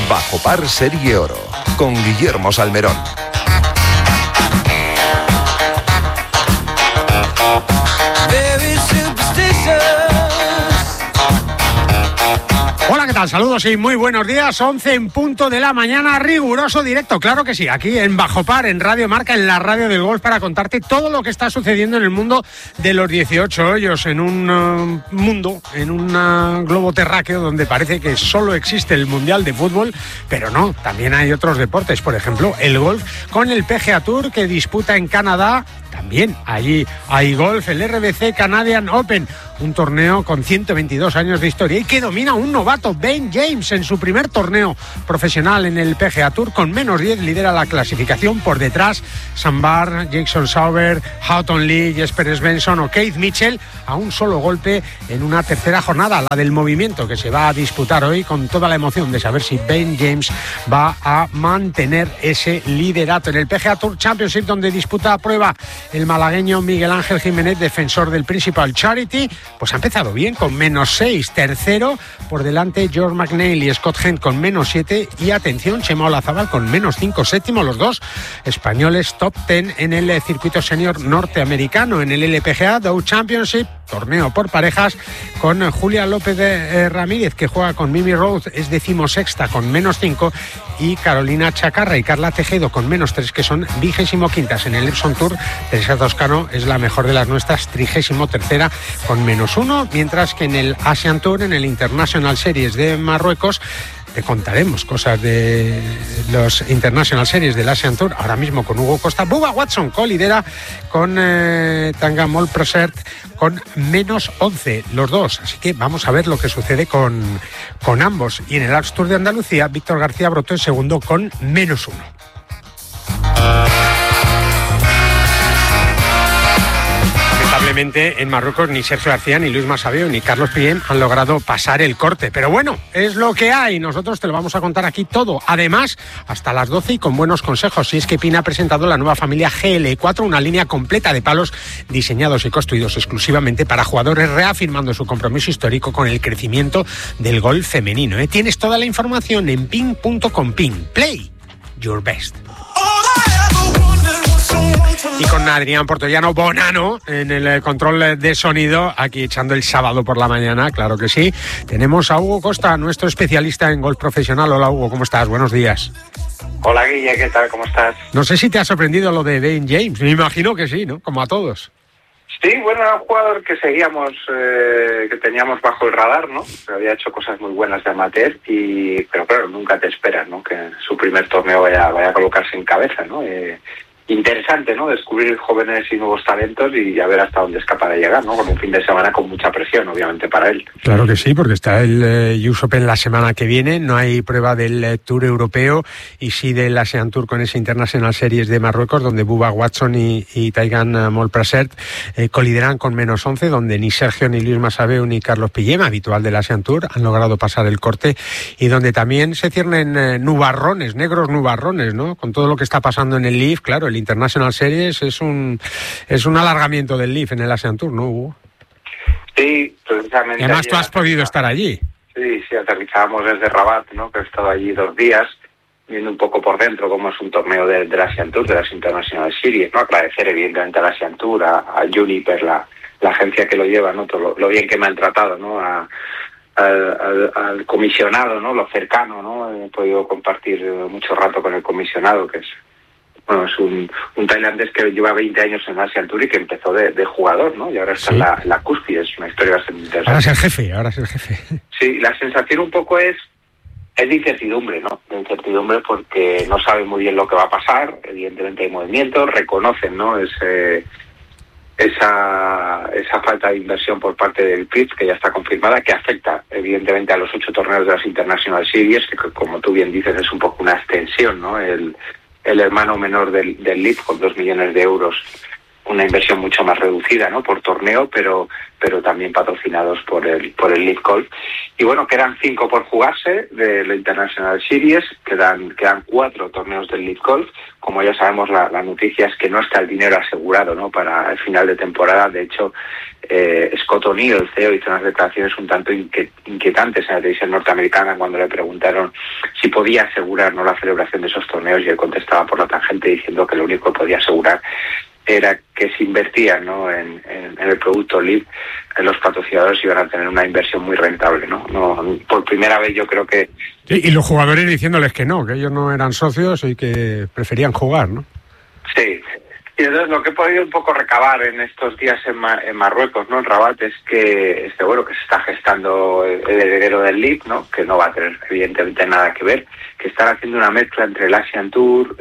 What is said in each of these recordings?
Bajo Par Serie Oro, con Guillermo Salmerón. Hola, ¿qué tal? Saludos y muy buenos días. 11 en punto de la mañana, riguroso directo, claro que sí, aquí en Bajo Par, en Radio Marca, en la radio del golf, para contarte todo lo que está sucediendo en el mundo de los 18 hoyos, en un mundo, en un globo terráqueo donde parece que solo existe el Mundial de Fútbol, pero no, también hay otros deportes, por ejemplo, el golf con el PGA Tour que disputa en Canadá. También allí hay golf, el RBC Canadian Open, un torneo con 122 años de historia y que domina un novato, Ben James, en su primer torneo profesional en el PGA Tour. Con menos 10 lidera la clasificación, por detrás Sam Barr, Jason Sauber, Houghton Lee, Jesper Svensson o Keith Mitchell, a un solo golpe en una tercera jornada, la del movimiento, que se va a disputar hoy con toda la emoción de saber si Ben James va a mantener ese liderato. En el PGA Tour Championship, donde disputa a prueba el malagueño Miguel Ángel Jiménez, defensor del Principal Charity, pues ha empezado bien, con menos 6, tercero, por delante George McNeil y Scott Hent con menos 7, y atención, Chema Olazábal con menos 5, séptimo, los dos españoles top 10 en el circuito senior norteamericano. En el LPGA Dow Championship, torneo por parejas, con Julia López de Ramírez, que juega con Mimi Rose, es decimosexta con menos 5, y Carolina Chacarra y Carla Tejedo con menos 3, que son 25quintas. En el Epson Tour, Teresa Toscano es la mejor de las nuestras, 33ª con menos 1, mientras que en el Asian Tour, en el International Series de Marruecos, te contaremos cosas de los International Series del Asian Tour, ahora mismo con Hugo Costa. Bubba Watson colidera con Tanga Molprosert con menos 11, los dos. Así que vamos a ver lo que sucede con ambos. Y en el Alps Tour de Andalucía, Víctor García Broto en segundo con menos 1. Lamentablemente en Marruecos ni Sergio García, ni Luis Masabeo, ni Carlos Piem han logrado pasar el corte. Pero bueno, es lo que hay. Nosotros te lo vamos a contar aquí todo. Además, hasta las 12 y con buenos consejos. Y es que Pina ha presentado la nueva familia GL4, una línea completa de palos diseñados y construidos exclusivamente para jugadores, reafirmando su compromiso histórico con el crecimiento del golf femenino. Tienes toda la información en ping.com. Ping, play your best. Y con Adrián Portollano Bonano en el control de sonido, aquí echando el sábado por la mañana, claro que sí. Tenemos a Hugo Costa, nuestro especialista en golf profesional. Hola Hugo, ¿cómo estás? Buenos días. Hola Guille, ¿qué tal? ¿Cómo estás? No sé si te ha sorprendido lo de Ben James, me imagino que sí, ¿no? Como a todos. Sí, bueno, era un jugador que seguíamos, que teníamos bajo el radar, ¿no? Había hecho cosas muy buenas de amateur, pero claro, nunca te esperas, ¿no? Que su primer torneo vaya a colocarse en cabeza, ¿no? Interesante, ¿no? Descubrir jóvenes y nuevos talentos y a ver hasta dónde es capaz de llegar, ¿no? Con un fin de semana con mucha presión, obviamente, para él. Claro que sí, porque está el US Open la semana que viene, no hay prueba del Tour europeo y sí del Asian Tour con ese International Series de Marruecos, donde Bubba Watson y Taigan Molprasert colideran con menos 11, donde ni Sergio, ni Luis Masabeu, ni Carlos Pillem, habitual del Asian Tour, han logrado pasar el corte, y donde también se ciernen nubarrones, negros nubarrones, ¿no? Con todo lo que está pasando en el Leaf, claro, el International Series es un alargamiento del Leaf en el Asian Tour, ¿no, Hugo? Sí, precisamente. Y además tú has podido estar allí. Sí, aterrizábamos desde Rabat, ¿no? Que he estado allí 2 días, viendo un poco por dentro cómo es un torneo del Asian Tour, de las International Series, ¿no? Agradecer evidentemente al Asian Tour, a Juniper, la agencia que lo lleva, ¿no? Todo lo bien que me han tratado, ¿no? Al comisionado, ¿no? Lo cercano, ¿no? He podido compartir mucho rato con el comisionado, que es un tailandés que lleva 20 años en Asian Tour y que empezó de jugador, ¿no? Y ahora está en la cúspide. Es una historia bastante interesante. Ahora es el jefe. Sí, la sensación un poco es de incertidumbre, ¿no? De incertidumbre porque no saben muy bien lo que va a pasar. Evidentemente hay movimientos, reconocen, ¿no? Esa falta de inversión por parte del PRIZ, que ya está confirmada, que afecta evidentemente a los 8 torneos de las International Series, que como tú bien dices es un poco una extensión, ¿no? El hermano menor del LIV, con 2 millones de euros una inversión mucho más reducida, ¿no? Por torneo, pero también patrocinados por el Live Golf. Y bueno, quedan 5 por jugarse de la International Series, quedan 4 torneos del Live Golf. Como ya sabemos, la noticia es que no está el dinero asegurado, ¿no? Para el final de temporada. De hecho, Scott O'Neill, el CEO, hizo unas declaraciones un tanto inquietantes en la televisión norteamericana cuando le preguntaron si podía asegurar, ¿no?, la celebración de esos torneos, y él contestaba por la tangente diciendo que lo único que podía asegurar era que se invertía, ¿no?, en el producto LIV, los patrocinadores iban a tener una inversión muy rentable, ¿no? Por primera vez yo creo que... Sí, y los jugadores diciéndoles que ellos no eran socios y que preferían jugar, ¿no? Sí. Y entonces lo que he podido un poco recabar en estos días en Marruecos, ¿no?, en Rabat, es que que se está gestando el heredero del LIV, ¿no?, que no va a tener evidentemente nada que ver, que están haciendo una mezcla entre el Asian Tour,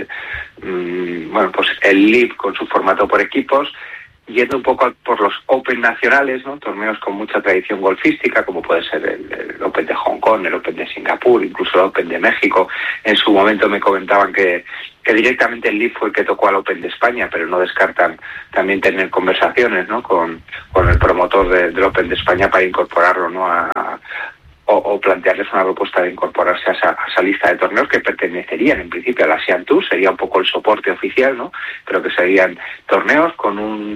pues el LIV con su formato por equipos, yendo un poco por los Open nacionales, ¿no?, torneos con mucha tradición golfística, como puede ser el Open de Hong Kong, el Open de Singapur, incluso el Open de México. En su momento me comentaban que directamente el LIV fue el que tocó al Open de España, pero no descartan también tener conversaciones, ¿no?, con el promotor del Open de España para incorporarlo, ¿no?, o plantearles una propuesta de incorporarse a esa lista de torneos que pertenecerían en principio al Asian Tour. Sería un poco el soporte oficial, ¿no?, pero que serían torneos con un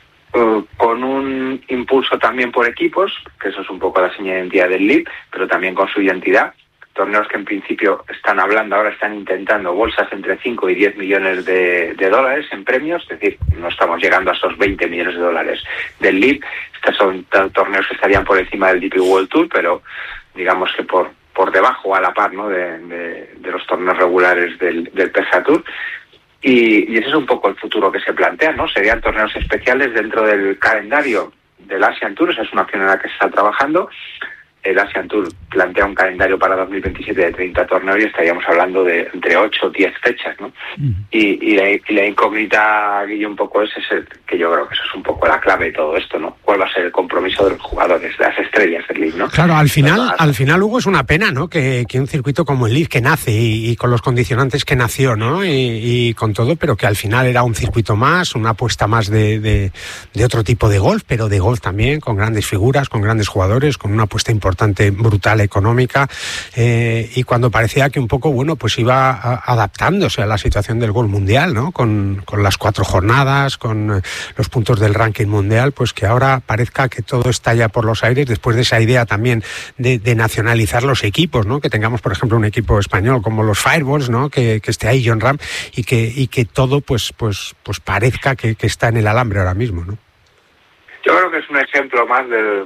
impulso también por equipos, que eso es un poco la señal de identidad del LIV, pero también con su identidad. Torneos que en principio están intentando bolsas entre 5 y 10 millones de dólares en premios, es decir, no estamos llegando a esos 20 millones de dólares del LIV. Estos son torneos que estarían por encima del DP World Tour, pero digamos que por debajo, a la par, ¿no?, de los torneos regulares del PGA Tour. Y ese es un poco el futuro que se plantea, ¿no? Serían torneos especiales dentro del calendario del Asian Tour. Esa es una opción en la que se está trabajando. El Asian Tour plantea un calendario para 2027 de 30 torneos y estaríamos hablando de entre 8 o 10 fechas, ¿no? Y la incógnita, Guille, un poco es ese, que yo creo que eso es un poco la clave de todo esto, ¿no? ¿Cuál va a ser el compromiso de los jugadores, de las estrellas del LIV, ¿no? Claro, al final, Hugo, es una pena, ¿no?, que un circuito como el LIV, que nace y con los condicionantes que nació, ¿no?, y con todo, pero que al final era un circuito más, una apuesta más de otro tipo de golf, pero de golf también, con grandes figuras, con grandes jugadores, con una apuesta importante, brutal, económica, y cuando parecía que un poco, pues iba adaptándose a la situación del golf mundial, ¿no?, con las 4 jornadas, con los puntos del ranking mundial, pues que ahora parezca que todo está ya por los aires, después de esa idea también de nacionalizar los equipos, ¿no?, que tengamos, por ejemplo, un equipo español como los Fireballs, ¿no?, que esté ahí John Ram, y que todo pues parezca que está en el alambre ahora mismo, ¿no? Yo creo que es un ejemplo más del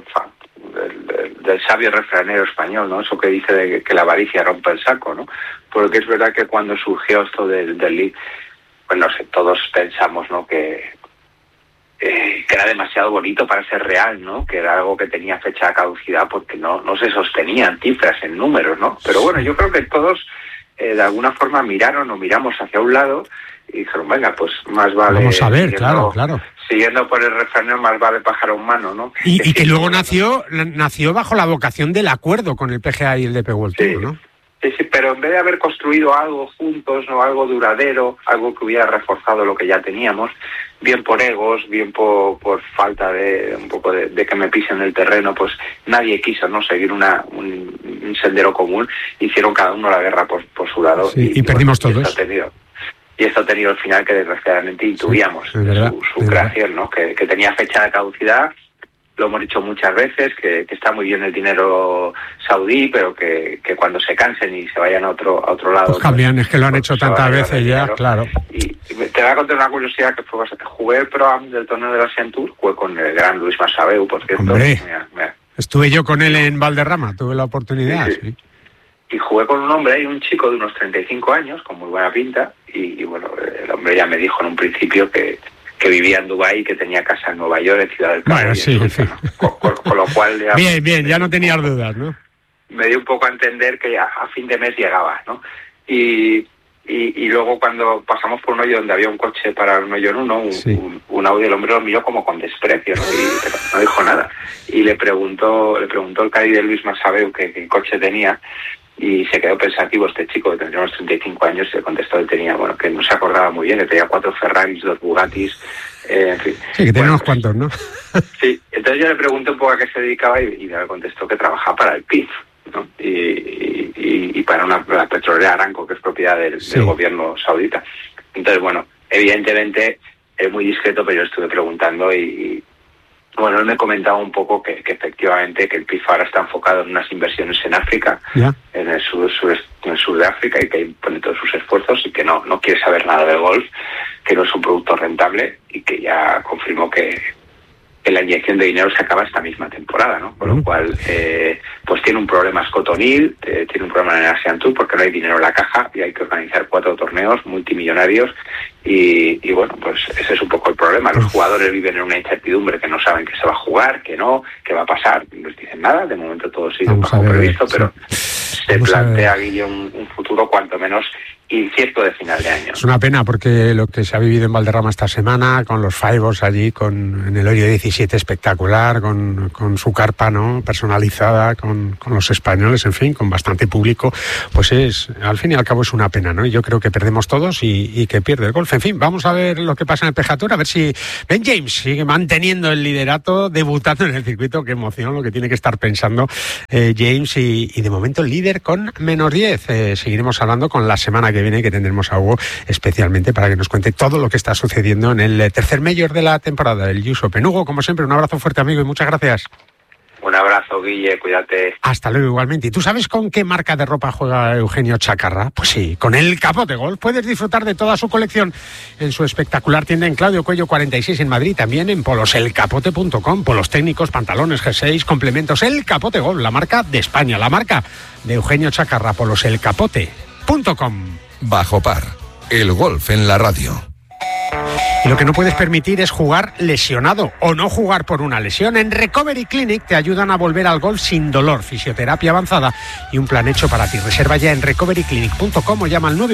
sabio refranero español, ¿no? Eso que dice de que la avaricia rompe el saco, ¿no? Porque es verdad que cuando surgió esto del LIV, pues no sé, todos pensamos, ¿no?, que era demasiado bonito para ser real, ¿no?, que era algo que tenía fecha de caducidad porque no se sostenían cifras en números, ¿no? Pero bueno, yo creo que todos de alguna forma miramos hacia un lado y dijeron, venga, pues más vale... Vamos a ver, claro. Siguiendo por el refranero, más vale pájaro humano, ¿no? Y que luego nació bajo la vocación del acuerdo con el PGA y el DP World Tour, ¿no? Sí, pero en vez de haber construido algo juntos, ¿no?, algo duradero, algo que hubiera reforzado lo que ya teníamos, bien por egos, bien por falta de un poco de que me pisen el terreno, pues nadie quiso, ¿no?, seguir un sendero común. Hicieron cada uno la guerra por su lado. Sí, y perdimos todos. Y esto ha tenido el final que desgraciadamente intuíamos, sí, su creación, ¿no?, que tenía fecha de caducidad. Lo hemos dicho muchas veces, que está muy bien el dinero saudí, pero que cuando se cansen y se vayan a otro lado... Pues cambian, es que lo han hecho tantas veces ya, claro. Y te voy a contar una curiosidad que fue bastante... Jugué el Pro-Am del torneo de la Asian Tour, jugué con el gran Luis Masabeu, por cierto. Hombre, estuve yo con él en Valderrama, tuve la oportunidad, sí. Y jugué con un hombre, un chico de unos 35 años, con muy buena pinta, y bueno, el hombre ya me dijo en un principio que vivía en Dubái y que tenía casa en Nueva York, en Ciudad del Cabo. Bueno, sí. Con lo cual... Ya, bien, ya no tenías dudas, ¿no? Me dio un poco a entender que ya a fin de mes llegaba, ¿no? Y luego cuando pasamos por un hoyo donde había un coche para un hoyo en uno, un Audi, el hombre lo miró como con desprecio, ¿no? Pero no dijo nada. Y le preguntó el caddy de Luis Masabeu qué coche tenía, y se quedó pensativo este chico, que tendría unos 35 años, y le contestó que tenía, que no se acordaba muy bien, que tenía 4 Ferraris, 2 Bugattis, En fin. Sí, que tiene unos cuantos, ¿no? Sí, entonces yo le pregunté un poco a qué se dedicaba y me contestó que trabajaba para el PIF, ¿no? Y para la petrolera Aramco, que es propiedad del gobierno saudita. Entonces, bueno, evidentemente es muy discreto, pero yo estuve preguntando y bueno, él me comentaba un poco que efectivamente que el PIF ahora está enfocado en unas inversiones en África, en el sur de África, y que pone todos sus esfuerzos y que no quiere saber nada del golf, que no es un producto rentable y que ya confirmó que la inyección de dinero se acaba esta misma temporada, ¿no? Con lo cual, pues tiene un problema Scott O'Neill, tiene un problema en el Asian Tour porque no hay dinero en la caja y hay que organizar 4 torneos multimillonarios y bueno, pues ese es un poco el problema. Los jugadores viven en una incertidumbre, que no saben que se va a jugar, que no, qué va a pasar. No les dicen nada, de momento todo sigue bajo previsto, pero se plantea, Guille, un futuro cuanto menos incierto de final de año. Es una pena porque lo que se ha vivido en Valderrama esta semana, con los Fibers allí, en el hoyo 17 espectacular, con su carpa, ¿no?, personalizada, con los españoles, en fin, con bastante público, pues al fin y al cabo es una pena, ¿no? Y yo creo que perdemos todos y que pierde el golf. En fin, vamos a ver lo que pasa en el PGA Tour, a ver si Ben James sigue manteniendo el liderato, debutando en el circuito. Qué emoción lo que tiene que estar pensando James, y de momento el líder con -10. Seguiremos hablando con la semana que viene, que tendremos a Hugo especialmente para que nos cuente todo lo que está sucediendo en el tercer Major de la temporada, el US Open. Hugo, como siempre, un abrazo fuerte, amigo, y muchas gracias. Un abrazo, Guille, cuídate. Hasta luego, igualmente. ¿Y tú sabes con qué marca de ropa juega Eugenio Chacarra? Pues sí, con el Capote Golf. Puedes disfrutar de toda su colección en su espectacular tienda en Claudio Cuello 46 en Madrid, también en poloselcapote.com, polos técnicos, pantalones, jerseys, complementos. El Capote Golf, la marca de España, la marca de Eugenio Chacarra, poloselcapote.com. Bajo par, el golf en la radio. Y lo que no puedes permitir es jugar lesionado o no jugar por una lesión. En Recovery Clinic te ayudan a volver al golf sin dolor, fisioterapia avanzada y un plan hecho para ti. Reserva ya en recoveryclinic.com o llama al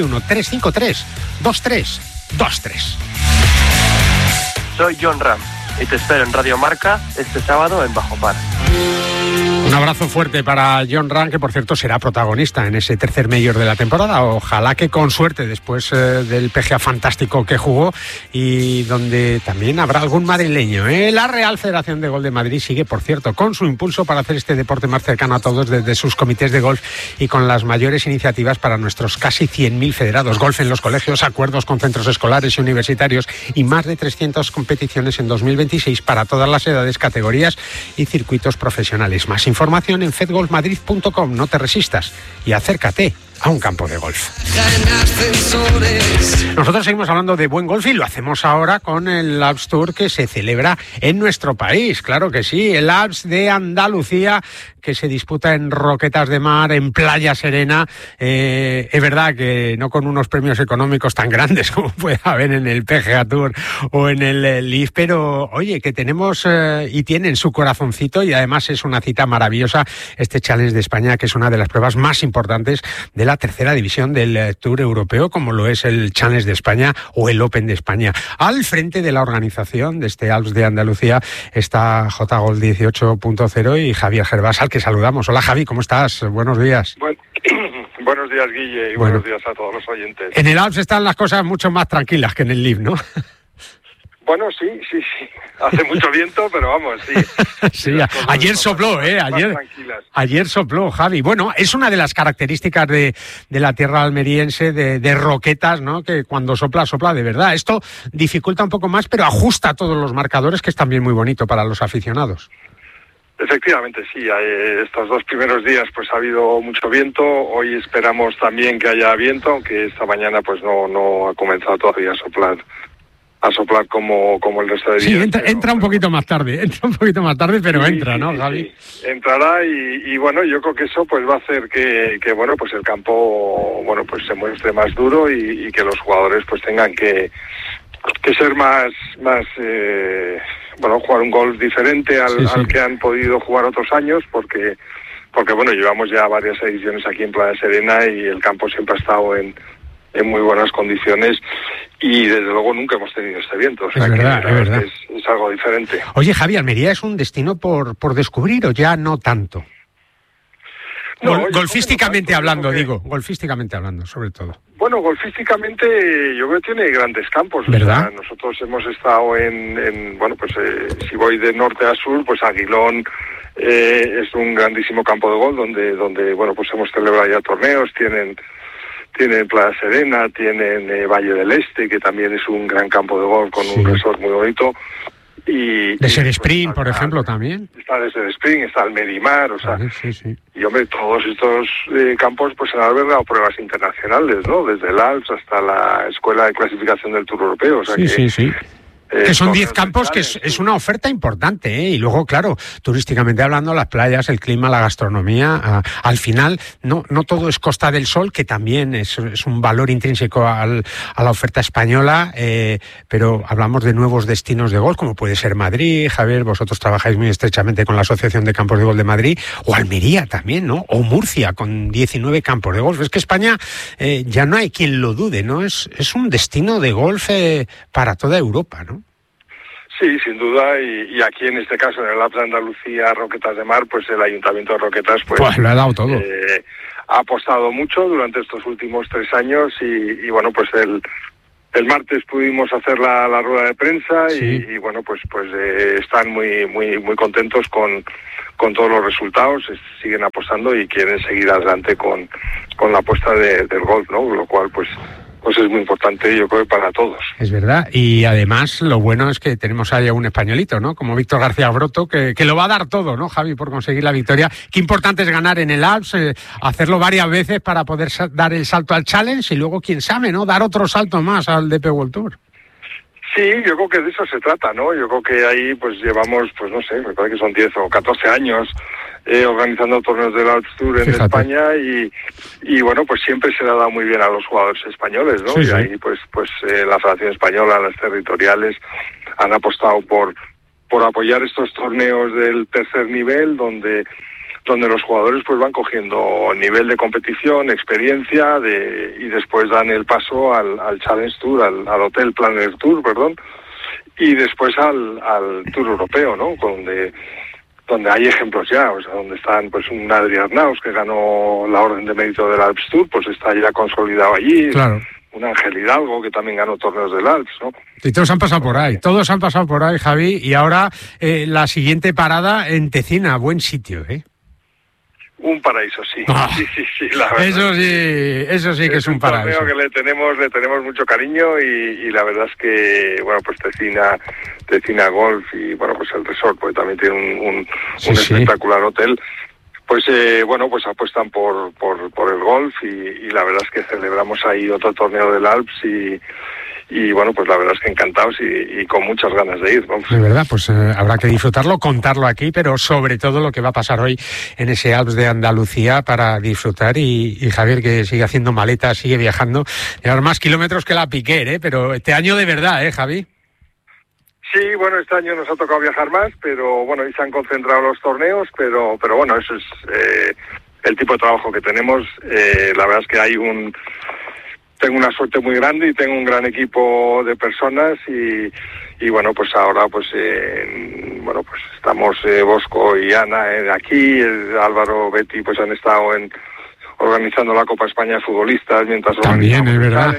91-353-2323. Soy John Ram y te espero en Radio Marca este sábado en Bajo Par. Un abrazo fuerte para John Ram, que por cierto será protagonista en ese tercer Major de la temporada. Ojalá que con suerte, después del PGA fantástico que jugó, y donde también habrá algún madrileño. La Real Federación de Golf de Madrid sigue, por cierto, con su impulso para hacer este deporte más cercano a todos desde sus comités de golf y con las mayores iniciativas para nuestros casi 100.000 federados. Golf en los colegios, acuerdos con centros escolares y universitarios y más de 300 competiciones en 2026 para todas las edades, categorías y circuitos profesionales. Más información en fedgolfmadrid.com. No te resistas y acércate a un campo de golf. Nosotros seguimos hablando de buen golf y lo hacemos ahora con el Alps Tour que se celebra en nuestro país. Claro que sí, el Alps de Andalucía, que se disputa en Roquetas de Mar, en Playa Serena. Es verdad que no con unos premios económicos tan grandes como puede haber en el PGA Tour o en el Leaf, pero oye, que tenemos y tienen su corazoncito, y además es una cita maravillosa este Challenge de España, que es una de las pruebas más importantes de la tercera división del Tour europeo, como lo es el Challenge de España o el Open de España. Al frente de la organización de este Alps de Andalucía está J-Golf 18.0 y Javier Gervás, al que saludamos. Hola, Javi, ¿cómo estás? Buenos días. Buenos días, Guille, y buenos días a todos los oyentes. En el Alps están las cosas mucho más tranquilas que en el Leaf, ¿no? Bueno, sí. Hace mucho viento, pero vamos, sí. Sí, ayer sopló, ayer sopló, Javi. Bueno, es una de las características de la tierra almeriense, de Roquetas, ¿no? Que cuando sopla de verdad. Esto dificulta un poco más, pero ajusta todos los marcadores, que es también muy bonito para los aficionados. Efectivamente, sí. Estos 2 primeros días pues ha habido mucho viento. Hoy esperamos también que haya viento, aunque esta mañana pues no ha comenzado todavía a soplar como el resto de días. Sí, entra un poquito más tarde, pero sí, entra, ¿no, Javi? Sí. Entrará y bueno, yo creo que eso pues va a hacer que bueno, pues el campo, bueno, pues se muestre más duro y que los jugadores pues tengan que ser más jugar un golf diferente al que han podido jugar otros años, porque bueno, llevamos ya varias ediciones aquí en Playa Serena y el campo siempre ha estado en muy buenas condiciones y desde luego nunca hemos tenido este viento, o sea, es verdad. Es algo diferente. Oye, Javi, ¿Almería es un destino por descubrir o ya no tanto? Golfísticamente hablando, golfísticamente hablando, sobre todo. Bueno, golfísticamente yo creo que tiene grandes campos. ¿Verdad? O sea, nosotros hemos estado si voy de norte a sur, pues Aguilón es un grandísimo campo de golf donde pues hemos celebrado ya torneos, tienen Playa Serena, tienen Valle del Este, que también es un gran campo de golf con un resort muy bonito. Y Desert Spring, por ejemplo, también. Está Desert Spring, está el Merimar, o sea, sí. Y hombre, todos estos campos pues han albergado pruebas internacionales, ¿no? Desde el ALPS hasta la Escuela de Clasificación del Tour Europeo, o sea sí. Que son 10 campos, que es una oferta importante, ¿eh? Y luego, claro, turísticamente hablando, las playas, el clima, la gastronomía, al final no todo es Costa del Sol, que también es un valor intrínseco a la oferta española, pero hablamos de nuevos destinos de golf, como puede ser Madrid. Javier, vosotros trabajáis muy estrechamente con la Asociación de Campos de Golf de Madrid, o Almería también, ¿no? O Murcia, con 19 campos de golf. Es que España, ya no hay quien lo dude, ¿no? Es un destino de golf para toda Europa, ¿no? Sí, sin duda, y aquí en este caso, en el ALPS de Andalucía, Roquetas de Mar, pues el Ayuntamiento de Roquetas pues lo ha dado todo. Ha apostado mucho durante estos últimos 3 años y bueno, pues el martes pudimos hacer la rueda de prensa y bueno, pues están muy contentos con todos los resultados, siguen apostando y quieren seguir adelante con la apuesta del golf, ¿no? Lo cual pues es muy importante, yo creo, para todos. Es verdad, y además lo bueno es que tenemos ahí a un españolito, ¿no? Como Víctor García Broto, que lo va a dar todo, ¿no, Javi, por conseguir la victoria? Qué importante es ganar en el ALPS, hacerlo varias veces para poder dar el salto al Challenge y luego, quién sabe, ¿no? Dar otro salto más al DP World Tour. Sí, yo creo que de eso se trata, ¿no? Yo creo que ahí pues llevamos, pues no sé, me parece que son 10 o 14 años organizando torneos del ALPS Tour en España y bueno, pues siempre se le ha dado muy bien a los jugadores españoles, ¿no? Y ahí pues la Federación Española, las territoriales han apostado por apoyar estos torneos del tercer nivel donde los jugadores pues van cogiendo nivel de competición, experiencia y después dan el paso al Challenge Tour, al Hotel Planner Tour, y después al Tour Europeo, ¿no? Donde hay ejemplos ya, o sea, donde están pues un Adri Arnaus que ganó la Orden de Mérito del Alps Tour, pues está ya consolidado allí. Claro. Un Ángel Hidalgo que también ganó torneos del Alps, ¿no? Y todos han pasado por ahí, Javi, y ahora la siguiente parada en Tecina, buen sitio, ¿eh? Un paraíso, sí. Sí, la verdad. Eso sí que es un paraíso. Torneo que le tenemos mucho cariño y la verdad es que, bueno, pues Tecina Golf y, bueno, pues el resort, porque también tiene un espectacular hotel, pues, bueno, pues apuestan por el golf y la verdad es que celebramos ahí otro torneo del Alps y bueno, pues la verdad es que encantados y con muchas ganas de ir, ¿no? De verdad, pues habrá que disfrutarlo, contarlo aquí, pero sobre todo lo que va a pasar hoy en ese Alps de Andalucía para disfrutar y Javier, que sigue haciendo maletas, sigue viajando, llevar más kilómetros que la Piquer, pero este año de verdad, Javi. Sí, bueno, este año nos ha tocado viajar más, pero bueno, ahí se han concentrado los torneos, pero bueno, eso es el tipo de trabajo que tenemos. La verdad es que tengo una suerte muy grande y tengo un gran equipo de personas y bueno, pues ahora pues bueno, pues estamos Bosco y Ana aquí, Álvaro, Betty pues han estado organizando la Copa España de futbolistas mientras también es verdad,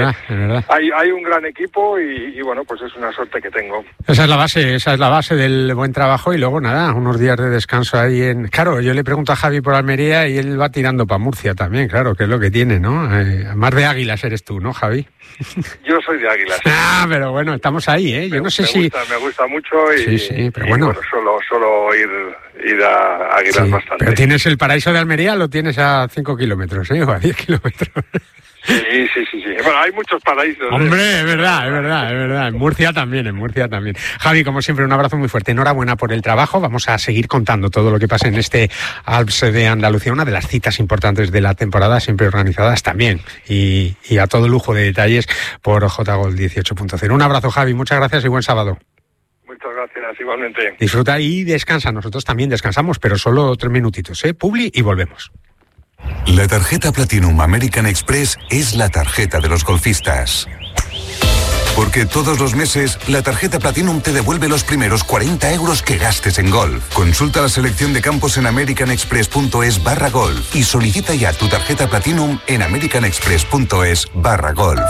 hay un gran equipo y bueno, pues es una suerte que tengo. Esa es la base del buen trabajo y luego nada, unos días de descanso ahí claro, yo le pregunto a Javi por Almería y él va tirando para Murcia también, claro, que es lo que tiene, ¿no? Más de Águilas eres tú, ¿no, Javi? Yo soy de Águilas. Pero bueno, estamos ahí, ¿eh? Yo no sé me gusta mucho y sí, pero bueno, solo ir a Águilas bastante. Pero tienes el paraíso de Almería, lo tienes a 5 kilómetros, o a 10 kilómetros. Sí. Bueno, hay muchos paraísos. Hombre, es verdad. En Murcia también. Javi, como siempre, un abrazo muy fuerte. Enhorabuena por el trabajo. Vamos a seguir contando todo lo que pasa en este Alps de Andalucía, una de las citas importantes de la temporada, siempre organizadas también. Y a todo lujo de detalles por JGol 18.0. Un abrazo, Javi. Muchas gracias y buen sábado. Muchas gracias, igualmente. Disfruta y descansa. Nosotros también descansamos, pero solo 3 minutitos, Publi, y volvemos. La tarjeta Platinum American Express es la tarjeta de los golfistas. Porque todos los meses, la tarjeta Platinum te devuelve los primeros 40 euros que gastes en golf. Consulta la selección de campos en americanexpress.es/golf y solicita ya tu tarjeta Platinum en americanexpress.es/golf.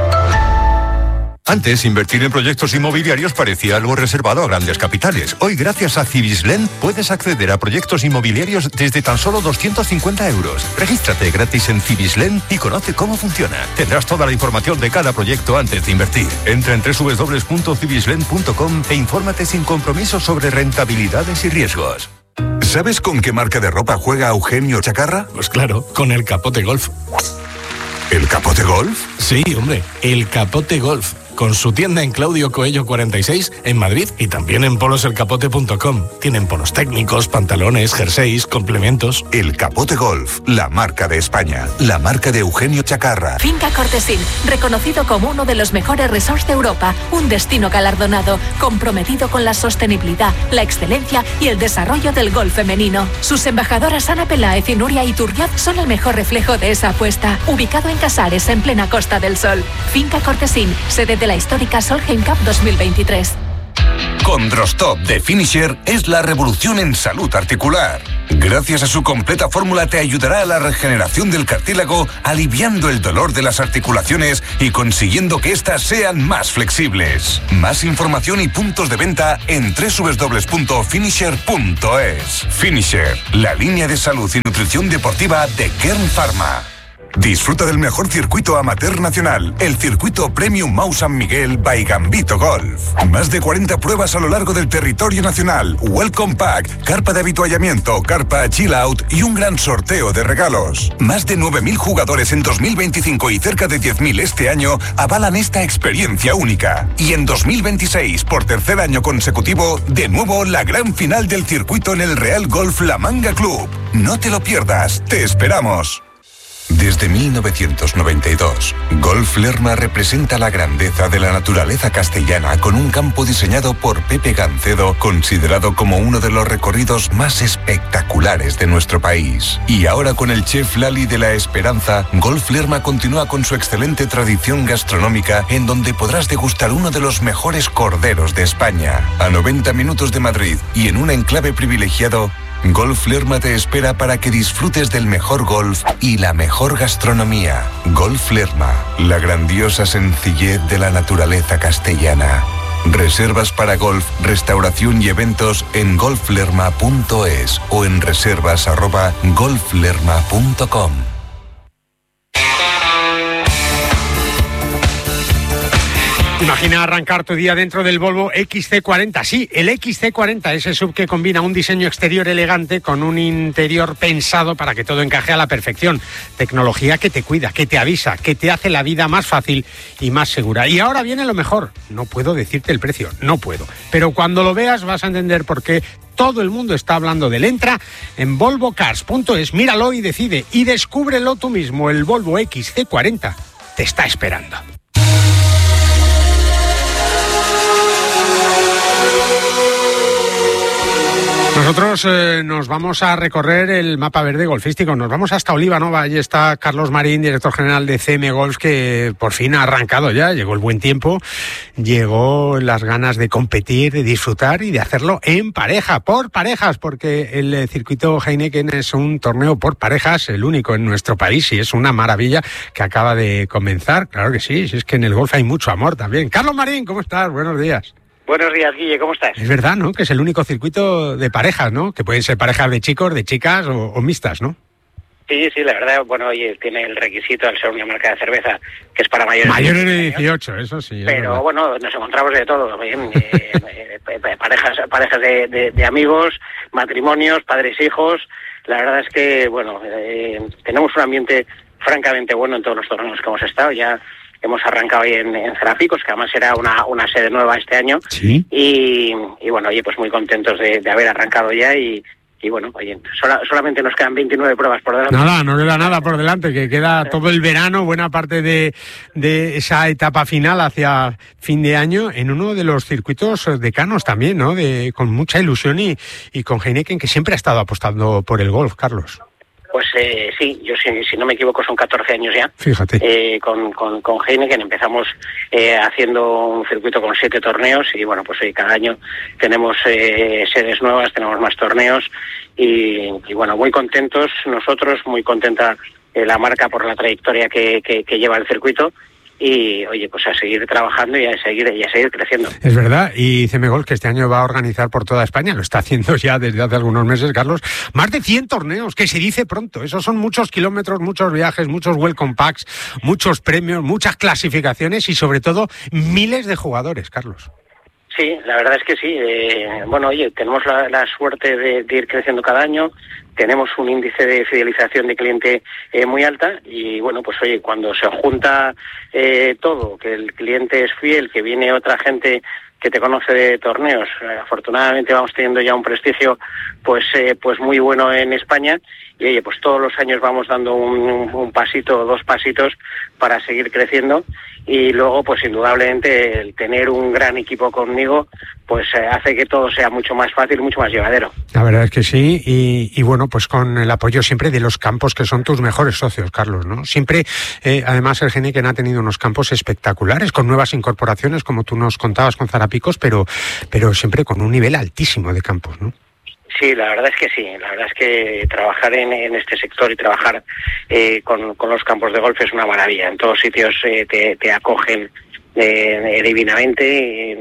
Antes, invertir en proyectos inmobiliarios parecía algo reservado a grandes capitales. Hoy, gracias a Civislend, puedes acceder a proyectos inmobiliarios desde tan solo 250 euros. Regístrate gratis en Civislend y conoce cómo funciona. Tendrás toda la información de cada proyecto antes de invertir. Entra en www.civislend.com e infórmate sin compromiso sobre rentabilidades y riesgos. ¿Sabes con qué marca de ropa juega Eugenio Chacarra? Pues claro, con el Capote Golf. ¿El Capote Golf? Sí, hombre, el Capote Golf. Con su tienda en Claudio Coello 46 en Madrid y también en poloselcapote.com. Tienen polos técnicos, pantalones, jerseys, complementos. El Capote Golf, la marca de España, la marca de Eugenio Chacarra. Finca Cortesín, reconocido como uno de los mejores resorts de Europa, un destino galardonado, comprometido con la sostenibilidad, la excelencia y el desarrollo del golf femenino. Sus embajadoras Ana Peláez y Nuria Iturriaz son el mejor reflejo de esa apuesta. Ubicado en Casares, en plena Costa del Sol. Finca Cortesín, sede de la histórica Solheim Cup 2023. Con Drostop de Finisher es la revolución en salud articular. Gracias a su completa fórmula te ayudará a la regeneración del cartílago, aliviando el dolor de las articulaciones y consiguiendo que éstas sean más flexibles. Más información y puntos de venta en www.finisher.es. Finisher, la línea de salud y nutrición deportiva de Kern Pharma. Disfruta del mejor circuito amateur nacional, el circuito Premium Mau San Miguel by Gambito Golf. Más de 40 pruebas a lo largo del territorio nacional, Welcome Pack, carpa de avituallamiento, carpa Chill Out y un gran sorteo de regalos. Más de 9.000 jugadores en 2025 y cerca de 10.000 este año avalan esta experiencia única. Y en 2026, por tercer año consecutivo, de nuevo la gran final del circuito en el Real Golf La Manga Club. No te lo pierdas, te esperamos. Desde 1992, Golf Lerma representa la grandeza de la naturaleza castellana con un campo diseñado por Pepe Gancedo, considerado como uno de los recorridos más espectaculares de nuestro país. Y ahora con el chef Lali de la Esperanza, Golf Lerma continúa con su excelente tradición gastronómica en donde podrás degustar uno de los mejores corderos de España. A 90 minutos de Madrid y en un enclave privilegiado, Golf Lerma te espera para que disfrutes del mejor golf y la mejor gastronomía. Golf Lerma, la grandiosa sencillez de la naturaleza castellana. Reservas para golf, restauración y eventos en golflerma.es o en reservas@golflerma.com. Imagina arrancar tu día dentro del Volvo XC40. Sí, el XC40, ese SUV que combina un diseño exterior elegante con un interior pensado para que todo encaje a la perfección. Tecnología que te cuida, que te avisa, que te hace la vida más fácil y más segura. Y ahora viene lo mejor. No puedo decirte el precio, no puedo. Pero cuando lo veas vas a entender por qué todo el mundo está hablando de él. Entra en volvocars.es, míralo y decide. Y descúbrelo tú mismo. El Volvo XC40 te está esperando. Nosotros nos vamos a recorrer el mapa verde golfístico, nos vamos hasta Olivanova, allí está Carlos Marín, director general de CM Golf, que por fin ha arrancado ya, llegó el buen tiempo, llegó las ganas de competir, de disfrutar y de hacerlo en pareja, por parejas, porque el circuito Heineken es un torneo por parejas, el único en nuestro país y es una maravilla que acaba de comenzar, claro que sí, si es que en el golf hay mucho amor también. Carlos Marín, ¿cómo estás? Buenos días. Buenos días, Guille, ¿cómo estás? Es verdad, ¿no? Que es el único circuito de parejas, ¿no? Que pueden ser parejas de chicos, de chicas o mixtas, ¿no? Sí, la verdad, bueno, oye, tiene el requisito al ser una marca de cerveza que es para mayores de 18, eso sí. Pero bueno, nos encontramos de todo, parejas de amigos, matrimonios, padres, hijos. La verdad es que, bueno, tenemos un ambiente francamente bueno en todos los torneos que hemos estado. Ya hemos arrancado ahí en Cerapicos, que además era una sede nueva este año. Sí. Y bueno, oye, pues muy contentos de haber arrancado ya y bueno, oye, solamente nos quedan 29 pruebas por delante. No queda nada por delante, que queda todo el verano, buena parte de esa etapa final hacia fin de año, en uno de los circuitos decanos también, ¿no? Con mucha ilusión y con Heineken, que siempre ha estado apostando por el golf, Carlos. Pues sí, yo si no me equivoco son 14 años ya. Fíjate. Con Heineken empezamos haciendo un circuito con 7 torneos y bueno, pues cada año tenemos sedes nuevas, tenemos más torneos y bueno, muy contentos nosotros, muy contenta la marca por la trayectoria que lleva el circuito. Y oye, pues a seguir trabajando y a seguir creciendo. Es verdad, y CM Golf que este año va a organizar por toda España, lo está haciendo ya desde hace algunos meses, Carlos, más de 100 torneos, que se dice pronto, esos son muchos kilómetros, muchos viajes, muchos welcome packs, muchos premios, muchas clasificaciones y sobre todo miles de jugadores, Carlos. Sí, la verdad es que sí. Bueno, oye, tenemos la suerte de ir creciendo cada año, tenemos un índice de fidelización de cliente muy alta y bueno, pues oye, cuando se junta todo, que el cliente es fiel, que viene otra gente que te conoce de torneos, afortunadamente vamos teniendo ya un prestigio pues muy bueno en España y oye, pues todos los años vamos dando un pasito o 2 pasitos para seguir creciendo y luego pues indudablemente el tener un gran equipo conmigo pues hace que todo sea mucho más fácil, mucho más llevadero. La verdad es que sí y bueno, pues con el apoyo siempre de los campos que son tus mejores socios, Carlos, ¿no? Siempre, además el Heineken ha tenido unos campos espectaculares con nuevas incorporaciones, como tú nos contabas con Zarapicos, pero siempre con un nivel altísimo de campos, ¿no? Sí, la verdad es que sí. La verdad es que trabajar en este sector y trabajar con los campos de golf es una maravilla. En todos sitios te acogen divinamente.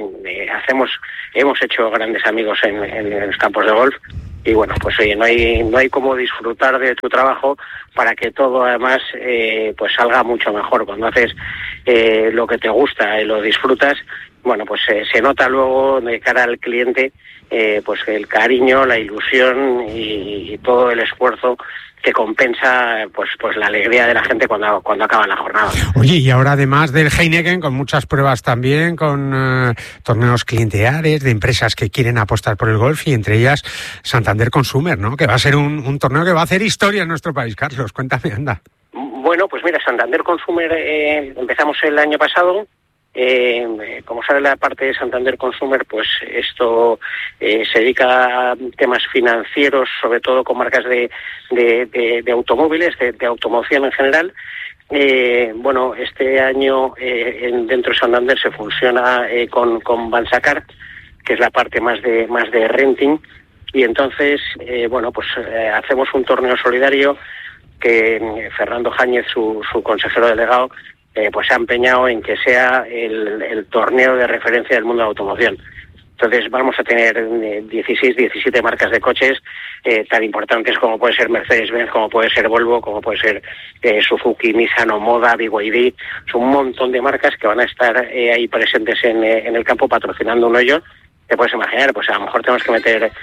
Hemos hecho grandes amigos en los campos de golf. Y bueno, pues oye, no hay como disfrutar de tu trabajo para que todo además pues salga mucho mejor. Cuando haces lo que te gusta y lo disfrutas, bueno, pues se nota luego de cara al cliente pues el cariño, la ilusión y todo el esfuerzo que compensa pues la alegría de la gente cuando acaba la jornada. Oye, y ahora además del Heineken, con muchas pruebas también, con torneos clienteares de empresas que quieren apostar por el golf y entre ellas Santander Consumer, ¿no? Que va a ser un torneo que va a hacer historia en nuestro país. Carlos, cuéntame, anda. Bueno, pues mira, Santander Consumer empezamos el año pasado. Como sabe la parte de Santander Consumer, pues esto se dedica a temas financieros, sobre todo con marcas de automóviles, de automoción en general. Bueno, este año dentro de Santander se fusiona con Bansacar, que es la parte más de renting, y entonces bueno, pues hacemos un torneo solidario que Fernando Jáñez, su consejero delegado, pues se ha empeñado en que sea el torneo de referencia del mundo de la automoción. Entonces vamos a tener 16, 17 marcas de coches tan importantes como puede ser Mercedes-Benz, como puede ser Volvo, como puede ser Suzuki, Nissan, Omoda, BYD. Son un montón de marcas que van a estar ahí presentes en el campo patrocinando uno de ellos. Te puedes imaginar, pues a lo mejor tenemos que meter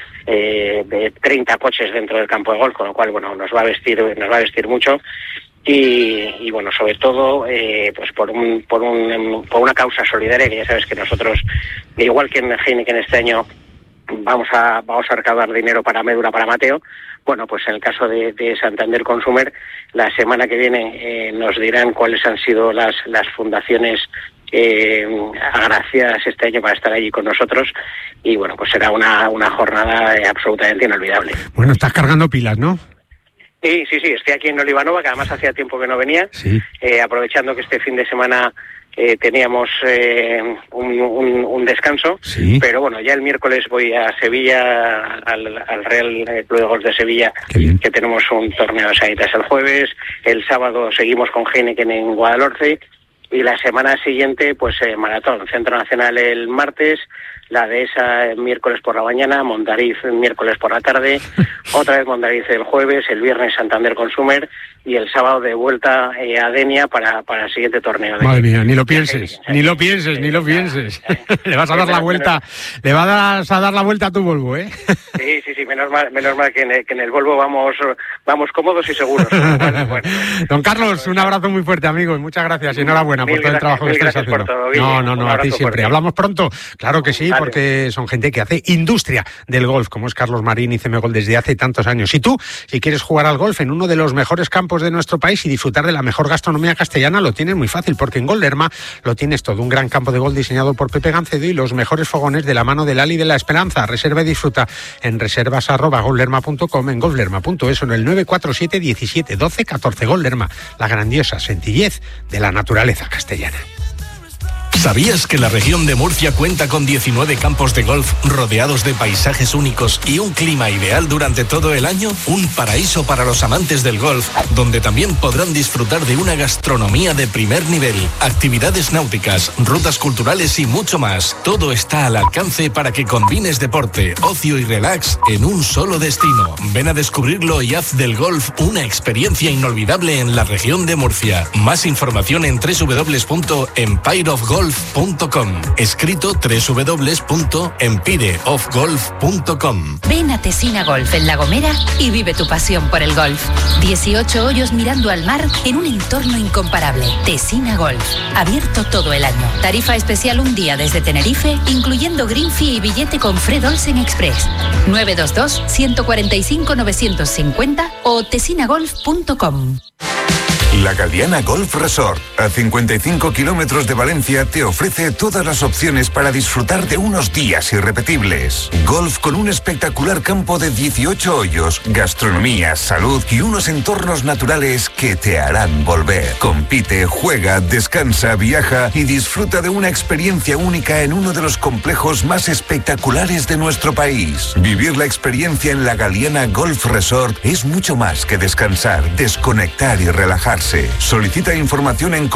30 coches dentro del campo de golf, con lo cual bueno, nos va a vestir mucho. Y bueno, sobre todo pues por una causa solidaria, que ya sabes que nosotros, igual que en Heineken este año vamos a recaudar dinero para Médula para Mateo. Bueno, pues en el caso de Santander Consumer, la semana que viene nos dirán cuáles han sido las fundaciones agraciadas este año para estar allí con nosotros y bueno, pues será una jornada absolutamente inolvidable. Bueno, estás cargando pilas, ¿no? Sí, estoy aquí en Olivanova, que además hacía tiempo que no venía, sí. Aprovechando que este fin de semana teníamos un descanso, sí. Pero bueno, ya el miércoles voy a Sevilla, al Real Club de Golf de Sevilla, que tenemos un torneo de Sanitas el jueves, el sábado seguimos con Heineken en Guadalhorce, y la semana siguiente, pues maratón, Centro Nacional el martes, la Dehesa el miércoles por la mañana, Mondariz el miércoles por la tarde, otra vez Mondariz el jueves, el viernes Santander Consumer y el sábado de vuelta a Denia para el siguiente torneo. Madre mía, ni lo pienses. Le vas a dar la vuelta, le vas a dar la vuelta a tu Volvo, ¿eh? Sí, menos mal que en el Volvo vamos cómodos y seguros. Bueno. Don Carlos, un abrazo muy fuerte, amigo, y muchas gracias y enhorabuena. enhorabuena por todo el trabajo que estáis haciendo. No, a ti siempre. Hablamos pronto, claro que sí, porque son gente que hace industria del golf, como es Carlos Marín y CMGolf desde hace tantos años. Y tú, si quieres jugar al golf en uno de los mejores campos de nuestro país y disfrutar de la mejor gastronomía castellana, lo tienes muy fácil, porque en Golderma lo tienes todo. Un gran campo de golf diseñado por Pepe Gancedo y los mejores fogones de la mano del Ali de la Esperanza. Reserva y disfruta en reservas@golderma.com, en golderma.es o en el 947 17 12 14. Golderma, la grandiosa sencillez de la naturaleza castellana. ¿Sabías que la región de Murcia cuenta con 19 campos de golf rodeados de paisajes únicos y un clima ideal durante todo el año? Un paraíso para los amantes del golf, donde también podrán disfrutar de una gastronomía de primer nivel, actividades náuticas, rutas culturales y mucho más. Todo está al alcance para que combines deporte, ocio y relax en un solo destino. Ven a descubrirlo y haz del golf una experiencia inolvidable en la región de Murcia. Más información en www.empireofgolf.com, escrito www.empireofgolf.com. Ven a Tesina Golf en La Gomera y vive tu pasión por el golf. 18 hoyos mirando al mar en un entorno incomparable. Tesina Golf, abierto todo el año. Tarifa especial un día desde Tenerife, incluyendo green fee y billete con Fred Olsen Express. 922 145 950 o tesinagolf.com. La Galiana Golf Resort, a 55 kilómetros de Valencia, te ofrece todas las opciones para disfrutar de unos días irrepetibles. Golf con un espectacular campo de 18 hoyos, gastronomía, salud y unos entornos naturales que te harán volver. Compite, juega, descansa, viaja y disfruta de una experiencia única en uno de los complejos más espectaculares de nuestro país. Vivir la experiencia en la Galiana Golf Resort es mucho más que descansar, desconectar y relajarse. Solicita información en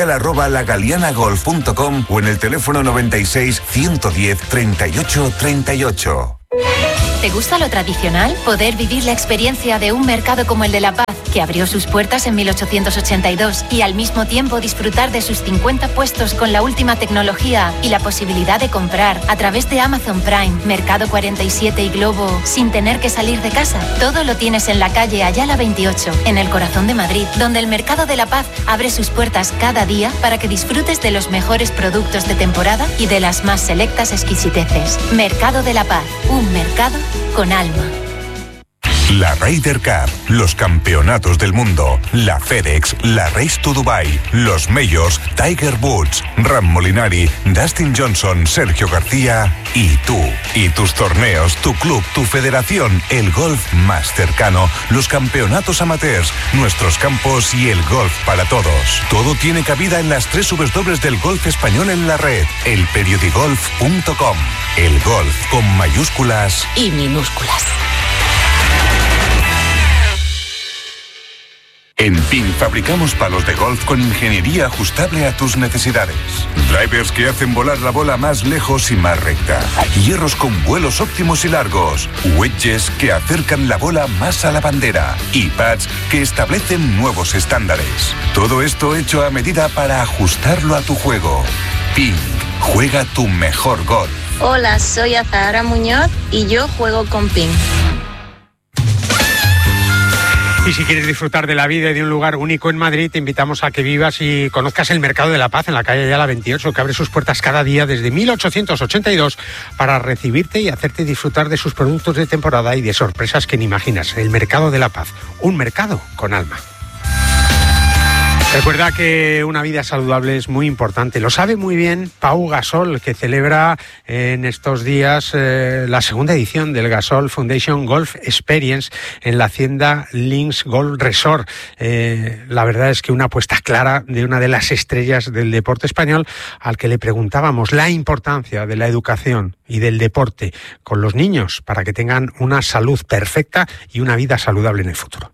comercial@lagalianagolf.com o en el teléfono 96 110 38 38. ¿Te gusta lo tradicional? Poder vivir la experiencia de un mercado como el de La Paz, que abrió sus puertas en 1882, y al mismo tiempo disfrutar de sus 50 puestos con la última tecnología y la posibilidad de comprar a través de Amazon Prime, Mercado 47 y Globo sin tener que salir de casa. Todo lo tienes en la calle Ayala 28, en el corazón de Madrid, donde el Mercado de La Paz abre sus puertas cada día para que disfrutes de los mejores productos de temporada y de las más selectas exquisiteces. Mercado de La Paz, un mercado con alma. La Ryder Cup, los campeonatos del mundo, la FedEx, la Race to Dubai, los Majors, Tiger Woods, Ram Molinari, Dustin Johnson, Sergio García y tú. Y tus torneos, tu club, tu federación, el golf más cercano, los campeonatos amateurs, nuestros campos y el golf para todos. Todo tiene cabida en las 3 W del golf español en la red, elperiodigolf.com. El golf con mayúsculas y minúsculas. En PIN fabricamos palos de golf con ingeniería ajustable a tus necesidades. Drivers que hacen volar la bola más lejos y más recta. Hierros con vuelos óptimos y largos. Wedges que acercan la bola más a la bandera. Y pads que establecen nuevos estándares. Todo esto hecho a medida para ajustarlo a tu juego. PIN, juega tu mejor golf. Hola, soy Azahara Muñoz y yo juego con PIN. Y si quieres disfrutar de la vida y de un lugar único en Madrid, te invitamos a que vivas y conozcas el Mercado de la Paz en la calle Ayala 28, que abre sus puertas cada día desde 1882 para recibirte y hacerte disfrutar de sus productos de temporada y de sorpresas que ni imaginas. El Mercado de la Paz, un mercado con alma. Recuerda que una vida saludable es muy importante. Lo sabe muy bien Pau Gasol, que celebra en estos días la segunda edición del Gasol Foundation Golf Experience en la hacienda Links Golf Resort. La verdad es que una apuesta clara de una de las estrellas del deporte español, al que le preguntábamos la importancia de la educación y del deporte con los niños para que tengan una salud perfecta y una vida saludable en el futuro.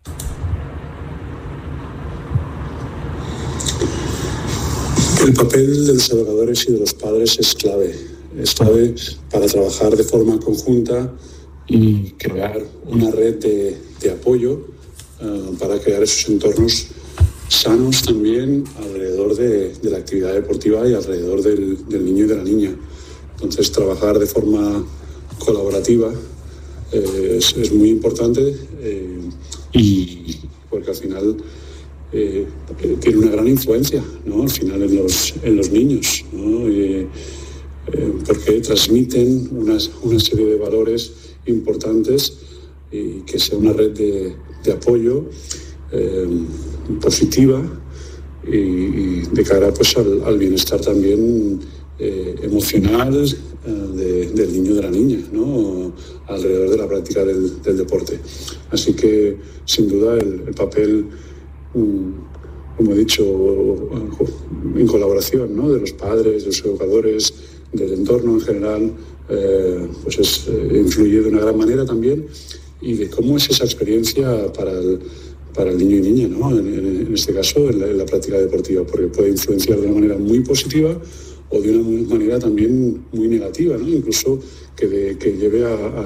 El papel de los educadores y de los padres es clave para trabajar de forma conjunta y crear una red de apoyo para crear esos entornos sanos también alrededor de la actividad deportiva y alrededor del niño y de la niña. Entonces, trabajar de forma colaborativa es muy importante y porque al final tiene una gran influencia, ¿no? Al final en los niños, ¿no? Porque transmiten una serie de valores importantes y que sea una red de apoyo positiva y de cara pues al bienestar también emocional del niño, de la niña, ¿no? Alrededor de la práctica del deporte. Así que sin duda el papel, como he dicho, en colaboración, ¿no? De los padres, de los educadores, del entorno en general, pues influye de una gran manera también, y de cómo es esa experiencia para el niño y niña, ¿no? En este caso, en la práctica deportiva, porque puede influenciar de una manera muy positiva o de una manera también muy negativa, ¿no? Incluso que lleve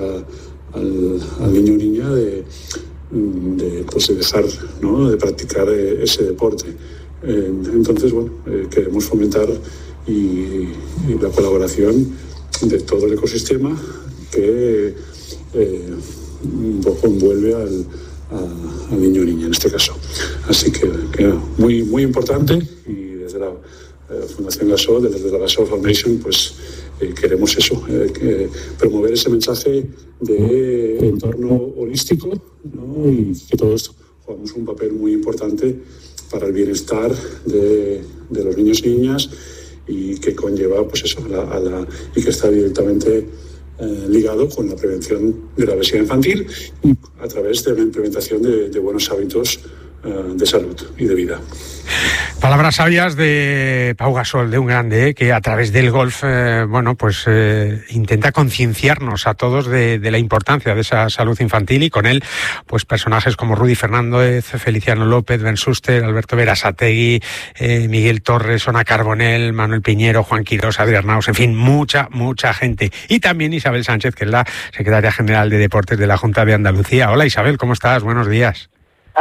al niño o niña de dejar, ¿no? De practicar ese deporte. Entonces, bueno, queremos fomentar y la colaboración de todo el ecosistema que un poco envuelve al niño o niña en este caso. Así que muy, muy importante, y desde la Fundación Gasol, desde la Gasol Foundation, pues queremos eso, promover ese mensaje de entorno holístico, ¿no? Y que todos jugamos un papel muy importante para el bienestar de los niños y niñas, y que conlleva pues eso y que está directamente ligado con la prevención de la obesidad infantil y a través de la implementación de buenos hábitos de salud y de vida. Palabras sabias de Pau Gasol, de un grande, que a través del golf, intenta concienciarnos a todos de la importancia de esa salud infantil, y con él, pues personajes como Rudy Fernández, Feliciano López, Ben Schuster, Alberto Berasategui, Miguel Torres, Ona Carbonell, Manuel Piñero, Juan Quirós, Adrián Naus, en fin, mucha gente. Y también Isabel Sánchez, que es la secretaria general de Deportes de la Junta de Andalucía. Hola Isabel, ¿cómo estás? Buenos días.